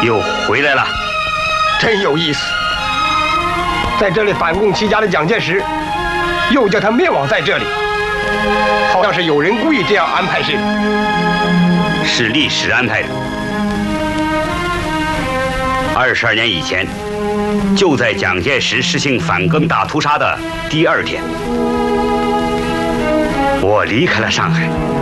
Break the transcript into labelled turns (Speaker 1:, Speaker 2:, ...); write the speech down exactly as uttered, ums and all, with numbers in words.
Speaker 1: 又回来了，
Speaker 2: 真有意思。在这里反共起家的蒋介石，又叫他灭亡在这里，好像是有人故意这样安排似的。
Speaker 1: 是历史安排的。二十二年以前，就在蒋介石实行反革命大屠杀的第二天，我离开了上海。